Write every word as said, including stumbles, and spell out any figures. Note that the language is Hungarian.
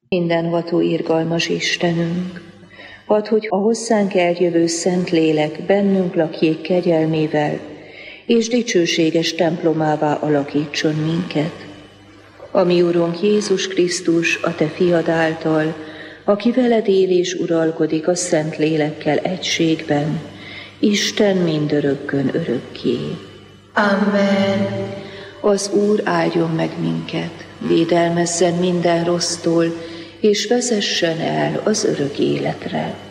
Mindenható irgalmas Istenünk, add, hogy a hozzánk eljövő Szentlélek bennünk lakjék kegyelmével, és dicsőséges templomává alakítson minket. A mi Urunk Jézus Krisztus, a Te fiad által, aki veled él és uralkodik a Szentlélekkel egységben, Isten mindörökkön örökké. Amen. Az Úr áldjon meg minket, védelmezzen minden rossztól, és vezessen el az örök életre.